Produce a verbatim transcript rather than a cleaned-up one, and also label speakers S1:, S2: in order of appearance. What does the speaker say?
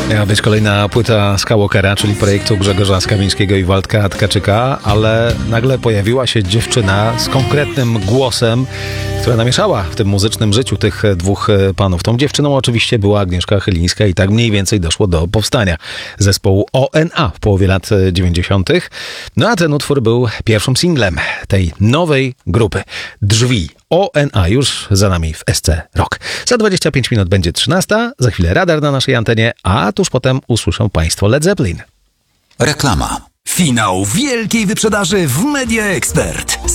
S1: Miała być kolejna płyta Skywalkera, czyli projektu Grzegorza Skawińskiego i Waldka Tkaczyka, ale nagle pojawiła się dziewczyna z konkretnym głosem, która namieszała w tym muzycznym życiu tych dwóch panów. Tą dziewczyną oczywiście była Agnieszka Chylińska i tak mniej więcej doszło do powstania zespołu O N A w połowie lat dziewięćdziesiątych. No a ten utwór był pierwszym singlem tej nowej grupy. Drzwi. O N A już za nami w S C Rock. Za dwadzieścia pięć minut będzie trzynasta, za chwilę radar na naszej antenie, a tuż potem usłyszą Państwo Led Zeppelin.
S2: Reklama.
S3: Finał wielkiej wyprzedaży w Media Expert.